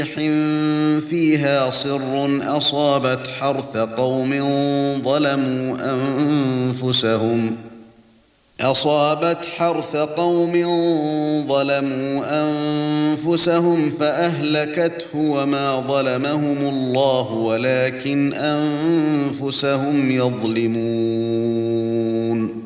فيها صر أصابت حرث قوم ظلموا أنفسهم فأهلكته وما ظلمهم الله ولكن أنفسهم يظلمون